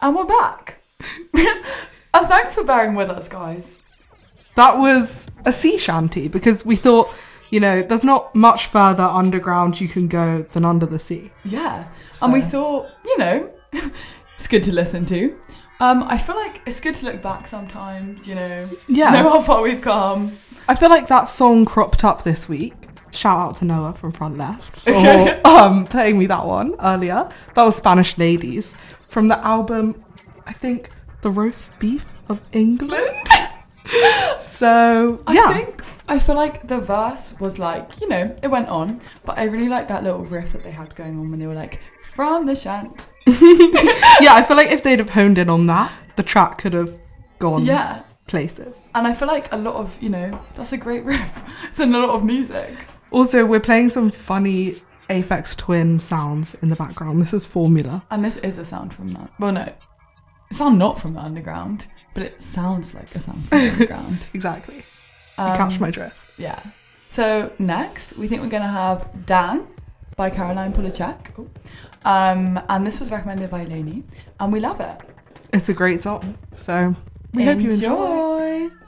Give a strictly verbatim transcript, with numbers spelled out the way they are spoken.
And we're back. And thanks for bearing with us, guys. That was a sea shanty because we thought, you know, there's not much further underground you can go than under the sea. Yeah. So. And we thought, you know, it's good to listen to. Um, I feel like it's good to look back sometimes, you know. Yeah. Know how far we've come. I feel like that song cropped up this week. Shout out to Noah from Front Left for um, playing me that one earlier. That was Spanish Ladies from the album, I think, The Roast Beef of England. So, yeah. I think, I feel like the verse was like, you know, it went on, but I really like that little riff that they had going on when they were like, from the shant. Yeah, I feel like if they'd have honed in on that, the track could have gone yeah. places. And I feel like a lot of, you know, that's a great riff. It's in a lot of music. Also, we're playing some funny Aphex Twin sounds in the background. This is Formula. And this is a sound from that. Well, no. It sounds not from the underground, but it sounds like a sound from the underground. Exactly. Um, you catch my drift. Yeah. So next, we think we're going to have Dan by Caroline Polachek. Oh. Um, and this was recommended by Lainey. And we love it. It's a great song. So we hope you enjoy. Enjoy.